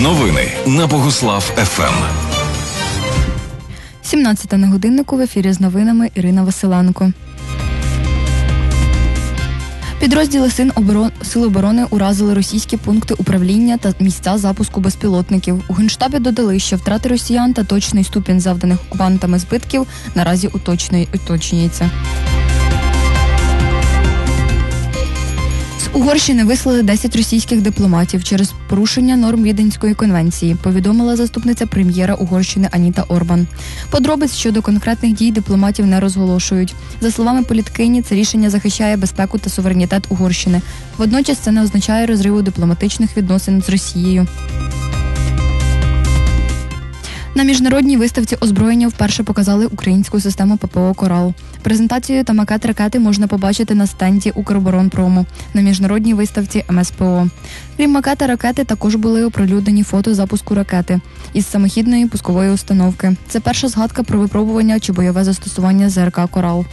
Новини на Богуслав ФМ. 17 на годиннику, в ефірі з новинами Ірина Василенко. Підрозділи Сил оборони уразили російські пункти управління та місця запуску безпілотників. У Генштабі додали, що втрати росіян та точний ступінь завданих окупантами збитків наразі уточнюється. З Угорщини вислали 10 російських дипломатів через порушення норм Віденської конвенції, повідомила заступниця прем'єра Угорщини Аніта Орбан. Подробиць щодо конкретних дій дипломатів не розголошують. За словами політикині, це рішення захищає безпеку та суверенітет Угорщини. Водночас це не означає розриву дипломатичних відносин з Росією. На міжнародній виставці озброєння вперше показали українську систему ППО «Корал». Презентацію та макет ракети можна побачити на стенді «Укроборонпрому» на міжнародній виставці МСПО. Крім макета ракети, також були оприлюднені фото запуску ракети із самохідної пускової установки. Це перша згадка про випробування чи бойове застосування ЗРК «Корал».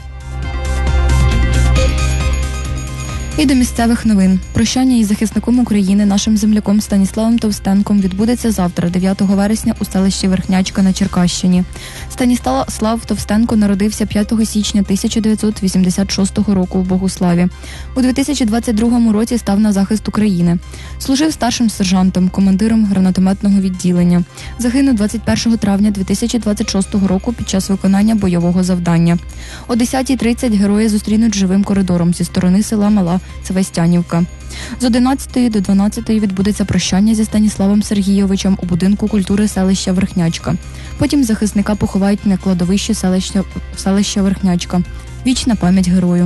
І до місцевих новин. Прощання із захисником України, нашим земляком Станіславом Товстенком відбудеться завтра, 9 вересня, у селищі Верхнячка на Черкащині. Станіслав Товстенко народився 5 січня 1986 року в Богуславі. У 2022 році став на захист України. Служив старшим сержантом, командиром гранатометного відділення. Загинув 21 травня 2026 року під час виконання бойового завдання. О 10:30 герої зустрінуть живим коридором зі сторони села Мала Севастянівка. З 11 до 12 відбудеться прощання зі Станіславом Сергійовичем у будинку культури селища Верхнячка. Потім захисника поховають на кладовищі селища Верхнячка. Вічна пам'ять герою.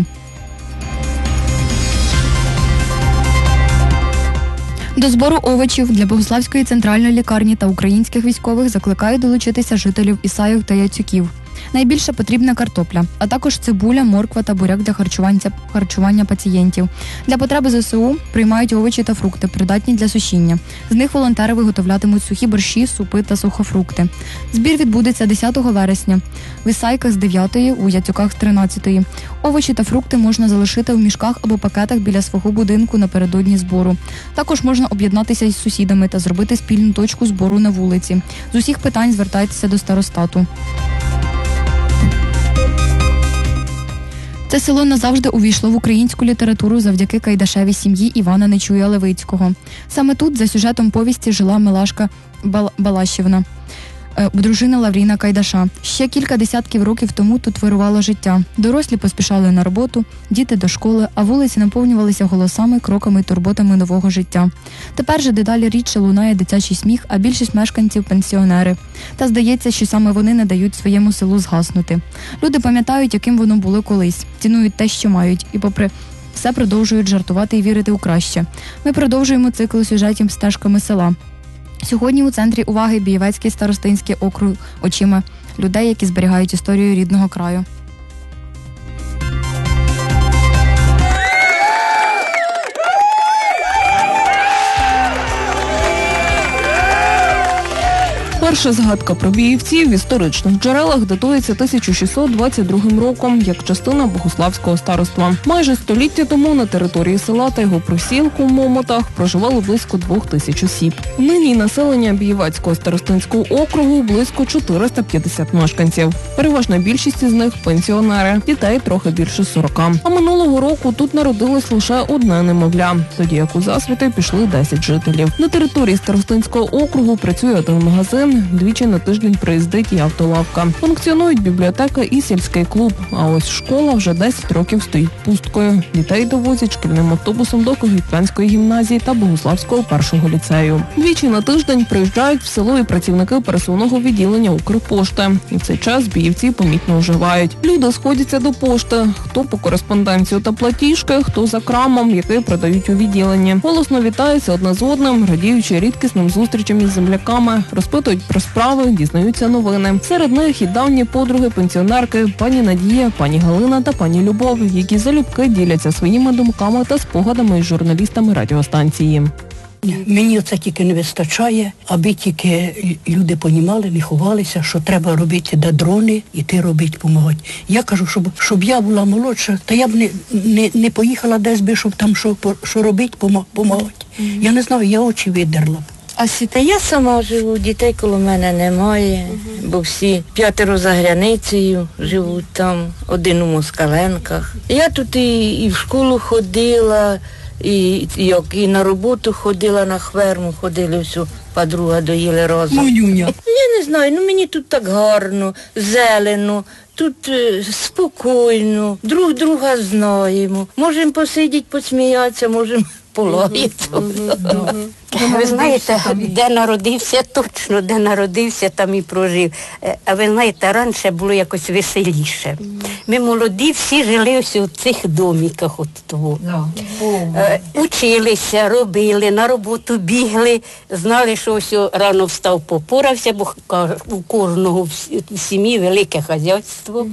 До збору овочів для Богуславської центральної лікарні та українських військових закликають долучитися жителів Ісаїв та Яцюків. Найбільше потрібна картопля, а також цибуля, морква та буряк для харчування пацієнтів. Для потреби ЗСУ приймають овочі та фрукти, придатні для сушіння. З них волонтери виготовлятимуть сухі борщі, супи та сухофрукти. Збір відбудеться 10 вересня. В Ісайках з 9, у Яцюках з 13. Овочі та фрукти можна залишити в мішках або пакетах біля свого будинку напередодні збору. Також можна об'єднатися із сусідами та зробити спільну точку збору на вулиці. З усіх питань звертайтеся до старостату. Це село назавжди увійшло в українську літературу завдяки Кайдашевій сім'ї Івана Нечуя-Левицького. Саме тут, за сюжетом повісті, жила Милашка Балашівна, дружина Лавріна Кайдаша. Ще кілька десятків років тому тут вирувало життя. Дорослі поспішали на роботу, діти до школи, а вулиці наповнювалися голосами, кроками і турботами нового життя. Тепер же дедалі рідше лунає дитячий сміх, а більшість мешканців – пенсіонери. Та здається, що саме вони не дають своєму селу згаснути. Люди пам'ятають, яким воно було колись, цінують те, що мають, і попри все продовжують жартувати і вірити у краще. Ми продовжуємо цикл сюжетів стежками села. Сьогодні у центрі уваги Бієвецький старостинський округ очима людей, які зберігають історію рідного краю. Перша згадка про біївців в історичних джерелах датується 1622 роком, як частина Богуславського староства. Майже століття тому на території села та його присілку в Момотах проживало близько 2000 осіб. Нині населення Бієвецького старостинського округу близько 450 мешканців. Переважна більшість із них – пенсіонери, дітей трохи більше 40. А минулого року тут народилось лише одне немовля, тоді як у засвіти пішли 10 жителів. На території старостинського округу працює один магазин, двічі на тиждень приїздить і автолавка. Функціонують бібліотека і сільський клуб. А ось школа вже 10 років стоїть пусткою. Дітей довозять шкільним автобусом до Когітянської гімназії та Богуславського першого ліцею. Двічі на тиждень приїжджають в село і працівники пересувного відділення Укрпошти. І в цей час біївці помітно оживають. Люди сходяться до пошти. Хто по кореспонденцію та платіжки, хто за крамом, який продають у відділенні. Голосно вітаються одне з одним, радіючи рідкісним зустрічам із земляками, розпитують про справи, дізнаються новини. Серед них і давні подруги пенсіонерки пані Надія, пані Галина та пані Любов, які залюбки діляться своїми думками та спогадами із журналістами радіостанції. Мені це тільки не вистачає, аби тільки люди понімали, не ховалися, що треба робити де дрони, іти робити, допомагати. Я кажу, щоб я була молодша, та я б не поїхала десь би, щоб там що робити, допомагати. Я не знаю, я очі видерла. Та я сама живу, дітей коло мене немає, бо всі 5 за Гряницею живуть там, 1 у Москаленках. Я тут і в школу ходила, і на роботу ходила, на ферму ходили, всю подруга доїли разом. Монюня. Я не знаю, мені тут так гарно, зелено, тут спокійно, друг друга знаємо. Можемо посидіти, посміятися, можемо полаятися. Ви знаєте, де народився, точно де народився, там і прожив. А ви знаєте, раніше було якось веселіше. Ми молоді всі жили ось у цих доміках. Училися, робили, на роботу бігли, знали, що ось рано встав, попорався, бо у кожного в сім'ї велике хазяйство.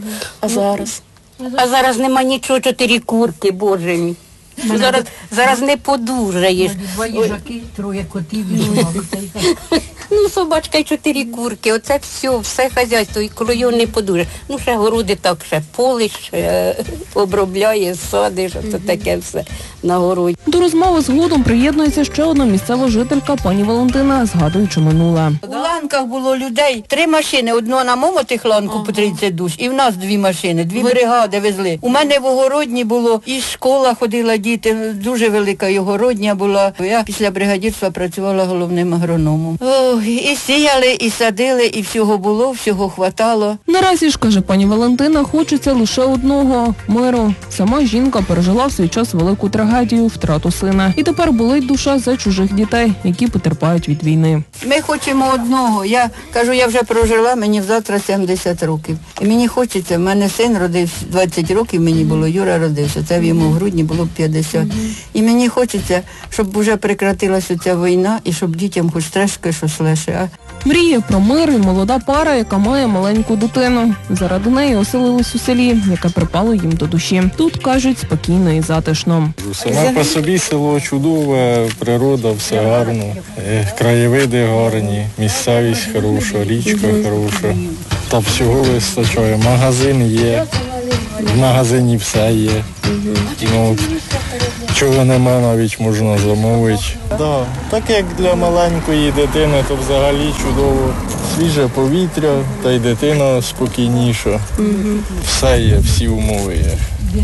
А зараз нема нічого, 4 курки, боже мій. Зараз не подужаєш. 2 їжаки, 3 котів і собак. Ну, собачка і 4 курки, оце все хазяйство, і коло його не подужаєш. Ну, ще городи так, ще полиш, обробляє, садиш, ото таке все на городі. До розмови згодом приєднується ще одна місцева жителька, пані Валентина, згадуючи минуле. У ланках було людей 3 машини, одну на момотих ланку по 30 душ, і в нас 2 машини, 2 бригади везли. У мене в Огородні було, і школа ходила діти, дуже велика і Огородня була. Я після бригадірства працювала головним агрономом. І сіяли, і садили, і всього було, всього хватало. Наразі ж, каже пані Валентина, хочеться лише одного – миру. Сама жінка пережила в свій час велику трагедію – втрату сина. І тепер болить душа за чужих дітей, які потерпають від війни. Ми хочемо одного. Я кажу, я вже прожила, мені завтра 70 років. І мені хочеться, в мене син родився, 20 років мені було, Юра родився, це йому в грудні було 50. І мені хочеться, щоб вже прекратилася ця війна і щоб дітям хоч трошки щось лише. Мріє про мир і молода пара, яка має маленьку дитину. Заради неї оселились у селі, яке припало їм до душі. Тут, кажуть, спокійно і затишно. Саме по собі село чудове, природа, все гарно, краєвиди гарні, місцевість хороша, річка хороша. Та всього вистачає. Магазин є, в магазині все є. Ну, чого нема, навіть можна замовити. Да, так як для маленької дитини, то взагалі чудово. Свіже повітря, та й дитина спокійніша. Все є, всі умови є.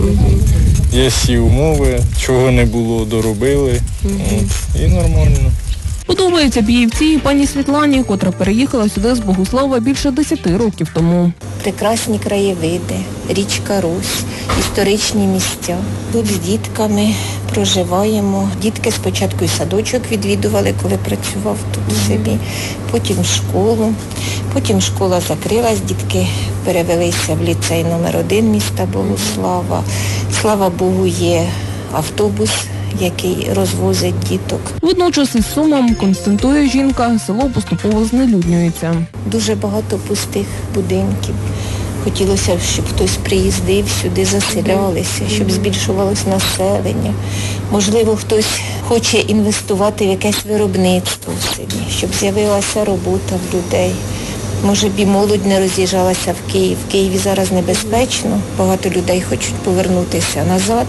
Є всі умови, чого не було, доробили. І нормально. Подобається Біївці і пані Світлані, котра переїхала сюди з Богуслава більше 10 років тому. Прекрасні краєвиди, річка Русь, історичні місця. Тут з дітками проживаємо. Дітки спочатку і садочок відвідували, коли працював тут в селі, потім школу. Потім школа закрилась, дітки перевелися в ліцей номер 1 міста Богуслава. Слава Богу, є автобус, який розвозить діток. Водночас із сумом, констатує жінка, село поступово знелюднюється. Дуже багато пустих будинків. Хотілося б, щоб хтось приїздив сюди, заселялися, щоб збільшувалось населення. Можливо, хтось хоче інвестувати в якесь виробництво в селі, щоб з'явилася робота в людей. Може б і молодь не роз'їжджалася в Київ. В Києві зараз небезпечно, багато людей хочуть повернутися назад.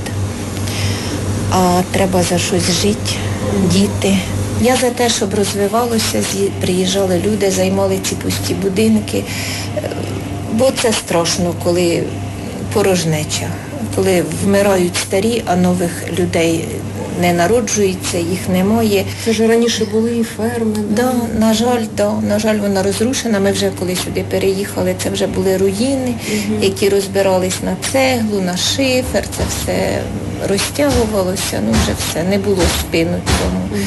А треба за щось жити, діти. Я за те, щоб розвивалося, приїжджали люди, займали ці пусті будинки. Бо це страшно, коли порожнеча, коли вмирають старі, а нових людей не народжується, їх немає. Це ж раніше були і ферми. Да, на жаль, вона розрушена. Ми вже коли сюди переїхали, це вже були руїни, які розбирались на цеглу, на шифер, це все розтягувалося, вже все, не було спину цьому.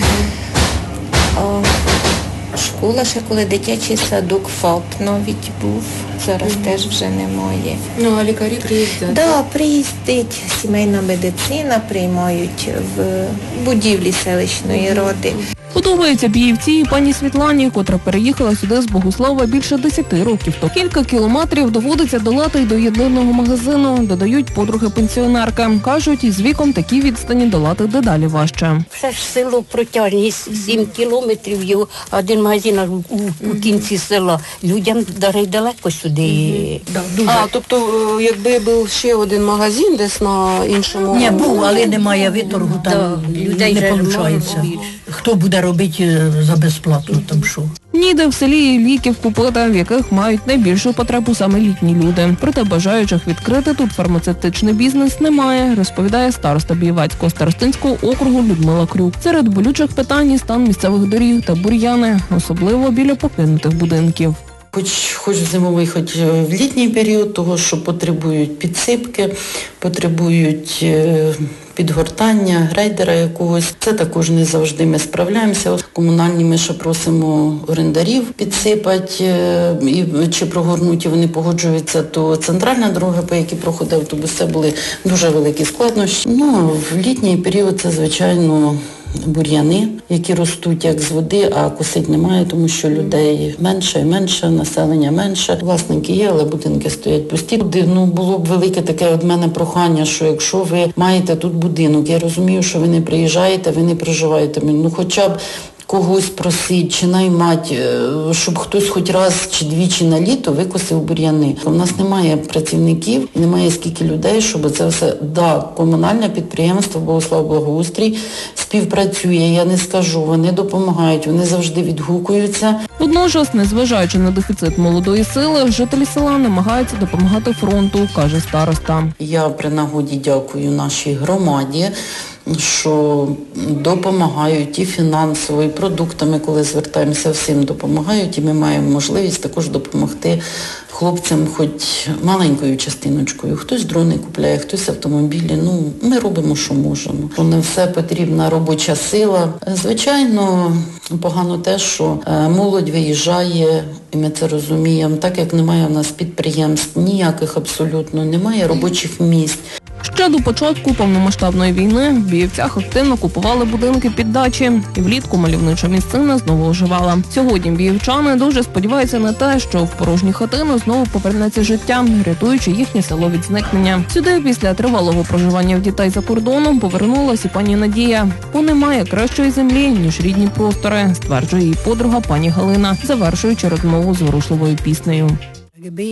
А школа ще коли дитячий садок ФАП навіть був, зараз теж вже немає. Ну, а лікарі приїздять? Так, приїздить сімейна медицина, приймають в будівлі селищної ради. Подобається Біївці і пані Світлані, котра переїхала сюди з Богуслава більше 10 років. То кілька кілометрів доводиться долати й до єдиного магазину, додають подруги пенсіонерки. Кажуть, із віком такі відстані долати дедалі важче. Все ж село протяжність 7 кілометрів, його один магазин аж у кінці села. Людям навіть далеко сюди. Тобто, якби був ще один магазин десь на іншому... Ні, був, але немає виторгу, там людей не вже виходить. мало більше. хто буде робити за безплатно там що. Ніде в селі є ліків купити, в яких мають найбільшу потребу саме літні люди. Проте бажаючих відкрити тут фармацевтичний бізнес немає, розповідає староста Бієвецького старостинського округу Людмила Крюк. Серед болючих питань і стан місцевих доріг та бур'яни, особливо біля покинутих будинків. Хоч в зимовий, хоч в літній період, того, що потребують підсипки, потребують підгортання, грейдера якогось. Це також не завжди ми справляємося. Комунальні ми ще просимо орендарів підсипати, чи прогорнути, вони погоджуються, то центральна дорога, по якій проходить автобус, це були дуже великі складнощі. В літній період це, звичайно, бур'яни, які ростуть як з води, а косить немає, тому що людей менше і менше, населення менше. Власники є, але будинки стоять пусті. Було б велике таке від мене прохання, що якщо ви маєте тут будинок, я розумію, що ви не приїжджаєте, ви не проживаєте, хоча б когось просить чи наймати, щоб хтось хоч раз чи двічі на літо викосив бур'яни. У нас немає працівників, немає скільки людей, щоб це все, комунальне підприємство Богослав Благоустрій співпрацює, я не скажу, вони допомагають, вони завжди відгукуються. Водночас, незважаючи на дефіцит молодої сили, жителі села намагаються допомагати фронту, каже староста. Я при нагоді дякую нашій громаді, що допомагають і фінансово, і продуктами, коли звертаємося, всім допомагають, і ми маємо можливість також допомогти хлопцям хоч маленькою частиночкою. Хтось дрони купляє, хтось автомобілі. Ми робимо, що можемо. Не все потрібна робоча сила. Звичайно, погано те, що молодь виїжджає, і ми це розуміємо. Так як немає в нас підприємств, ніяких абсолютно, немає робочих місць. Ще до початку повномасштабної війни в Біївцях активно купували будинки під дачі, і влітку мальовнича місцина знову оживала. Сьогодні біївчани дуже сподіваються на те, що в порожні хатини знову повернеться життя, рятуючи їхнє село від зникнення. Сюди після тривалого проживання в дітей за кордоном повернулась і пані Надія. Бо немає кращої землі, ніж рідні простори, стверджує її подруга пані Галина, завершуючи розмову зворушливою піснею.